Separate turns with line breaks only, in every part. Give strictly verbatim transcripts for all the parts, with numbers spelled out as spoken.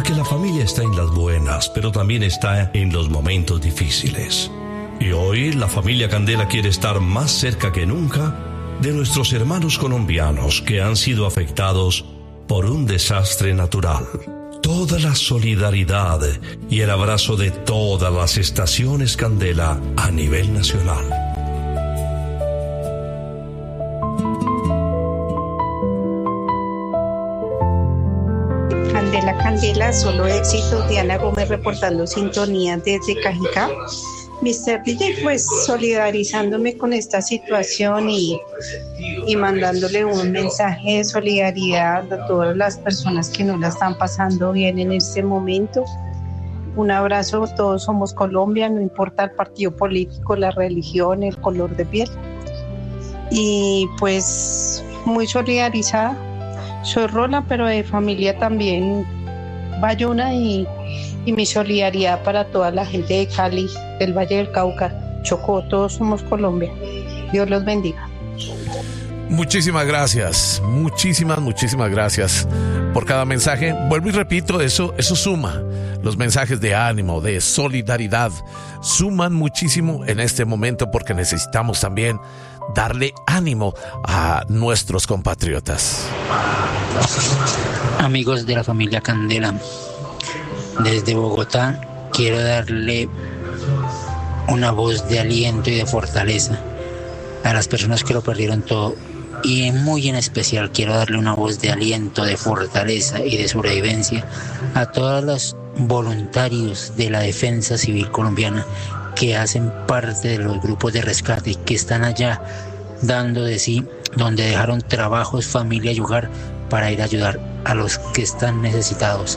Porque la familia está en las buenas, pero también está en los momentos difíciles. Y hoy la familia Candela quiere estar más cerca que nunca de nuestros hermanos colombianos que han sido afectados por un desastre natural. Toda la solidaridad y el abrazo de todas las estaciones Candela a nivel nacional.
Candela, Candela, solo éxitos. Diana Gómez reportando sintonía desde Cajicá. mister D J, pues solidarizándome con esta situación y, y mandándole un mensaje de solidaridad a todas las personas que no la están pasando bien en este momento. Un abrazo, todos somos Colombia, no importa el partido político, la religión, el color de piel. Y pues muy solidarizada. Soy Rola, pero de familia también bayuna y, y mi solidaridad para toda la gente de Cali, del Valle del Cauca, Chocó, todos somos Colombia. Dios los bendiga.
Muchísimas gracias, muchísimas, muchísimas gracias por cada mensaje. Vuelvo y repito, eso, eso suma. Los mensajes de ánimo, de solidaridad, suman muchísimo en este momento porque necesitamos también darle ánimo a nuestros compatriotas.
Amigos de la familia Candela, desde Bogotá quiero darle una voz de aliento y de fortaleza a las personas que lo perdieron todo, y muy en especial quiero darle una voz de aliento, de fortaleza y de sobrevivencia a todos los voluntarios de la defensa civil colombiana que hacen parte de los grupos de rescate, que están allá dando de sí, donde dejaron trabajos, familia y hogar para ir a ayudar a los que están necesitados.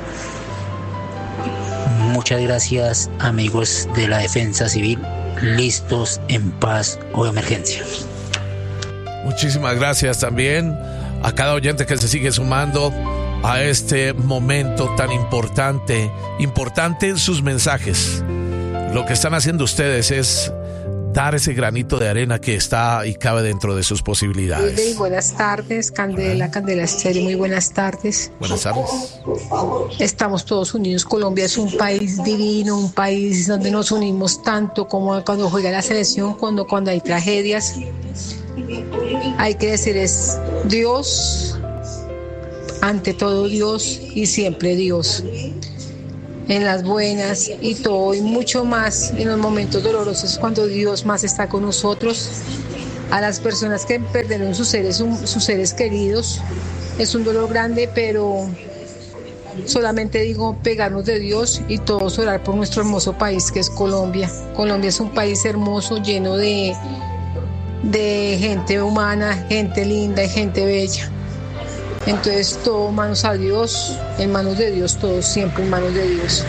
Muchas gracias, amigos de la defensa civil, listos en paz o emergencia.
Muchísimas gracias también a cada oyente que se sigue sumando a este momento tan importante. Importante sus mensajes. Lo que están haciendo ustedes es dar ese granito de arena que está y cabe dentro de sus posibilidades.
Muy buenas tardes, Candela, Candela Estéreo, muy buenas tardes.
Buenas tardes.
Estamos todos unidos. Colombia es un país divino, un país donde nos unimos tanto como cuando juega la selección, cuando, cuando hay tragedias. Hay que decir es Dios, ante todo Dios y siempre Dios. En las buenas y todo y mucho más en los momentos dolorosos, cuando Dios más está con nosotros. A las personas que perdieron sus seres, sus seres queridos, es un dolor grande, pero solamente digo pegarnos de Dios y todos orar por nuestro hermoso país que es Colombia. Colombia es un país hermoso, lleno de, de gente humana, gente linda y gente bella. Entonces todo manos a Dios, en manos de Dios, todo siempre en manos de Dios.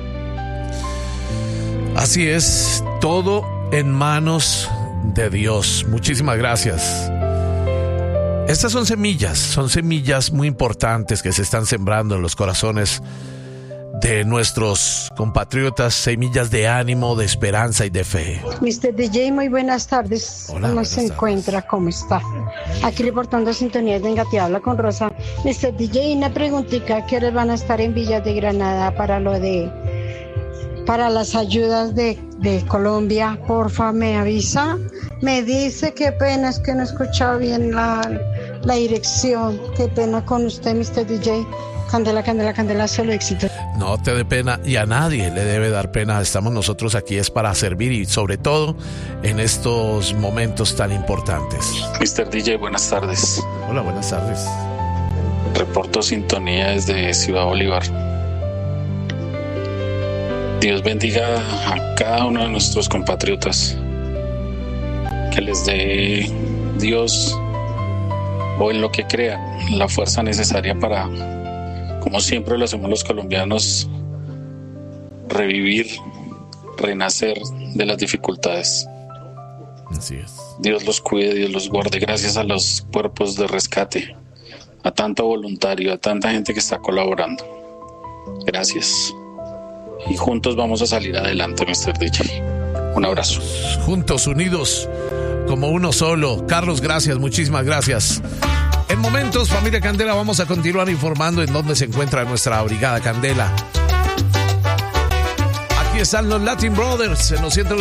Así es, todo en manos de Dios. Muchísimas gracias. Estas son semillas, son semillas muy importantes que se están sembrando en los corazones de nuestros compatriotas, semillas de ánimo, de esperanza y de fe.
mister D J, muy buenas tardes.
Hola,
¿Cómo
buenas
se
tardes.
encuentra? ¿Cómo está? Aquí reportando sintonía de Engativá, habla con Rosa. mister D J, una preguntita, ¿qué horas van a estar en Villas de Granada para lo de, para las ayudas de, de Colombia? Porfa, me avisa. Me dice, qué pena, es que no he escuchado bien la, la dirección. Qué pena con usted, mister D J. Candela, Candela, Candela, solo éxito.
No te dé pena, y a nadie le debe dar pena. Estamos nosotros aquí es para servir, y sobre todo en estos momentos tan importantes.
mister D J, buenas tardes.
Hola, buenas tardes.
Reporto sintonía desde Ciudad Bolívar. Dios bendiga a cada uno de nuestros compatriotas. Que les dé Dios, o en lo que crean, la fuerza necesaria para, como siempre lo hacemos los colombianos, revivir, renacer de las dificultades.
Así es.
Dios los cuide, Dios los guarde. Gracias a los cuerpos de rescate, a tanto voluntario, a tanta gente que está colaborando. Gracias. Y juntos vamos a salir adelante, mister D J. Un abrazo.
Juntos, unidos, como uno solo. Carlos, gracias, muchísimas gracias. En momentos, familia Candela, vamos a continuar informando en dónde se encuentra nuestra Brigada Candela. Aquí están los Latin Brothers en los ciento